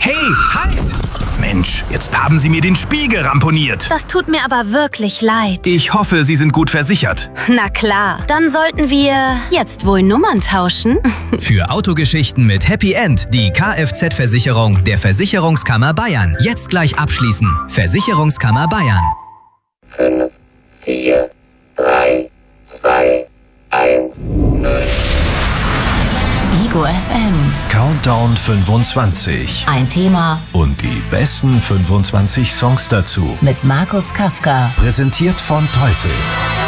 Hey, halt! Mensch, jetzt haben Sie mir den Spiegel ramponiert. Das tut mir aber wirklich leid. Ich hoffe, Sie sind gut versichert. Na klar, dann sollten wir jetzt wohl Nummern tauschen. Für Autogeschichten mit Happy End die Kfz-Versicherung der Versicherungskammer Bayern. Jetzt gleich abschließen. Versicherungskammer Bayern. 5, 4, 3, 2, 1, 0. Ego FM. Countdown 25. Ein Thema Und die besten 25 Songs dazu. mit Markus Kafka. Präsentiert von Teufel.